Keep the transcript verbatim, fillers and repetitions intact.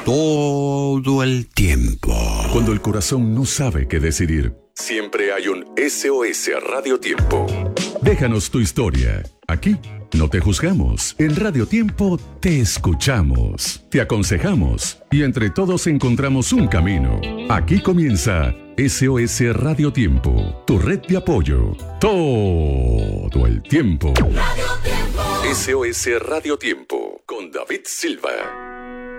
todo el tiempo. Cuando el corazón no sabe qué decidir, siempre hay un S O S Radio Tiempo. Déjanos tu historia. Aquí no te juzgamos. En Radio Tiempo te escuchamos, te aconsejamos y entre todos encontramos un camino. Aquí comienza S O S Radio Tiempo, tu red de apoyo. Todo el tiempo. Radio Tiempo. S O S Radio Tiempo con David Silva.